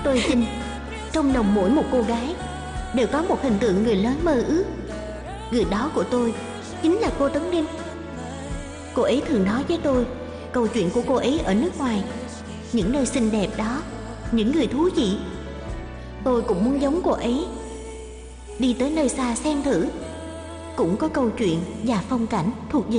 Tôi tin trong lòng mỗi một cô gái đều có một hình tượng người lớn mơ ước. Người đó của tôi chính là cô Tấn Đinh. Cô ấy thường nói với tôi câu chuyện của cô ấy ở nước ngoài, những nơi xinh đẹp đó, những người thú vị. Tôi cũng muốn giống cô ấy, đi tới nơi xa xem thử, cũng có câu chuyện và phong cảnh thuộc về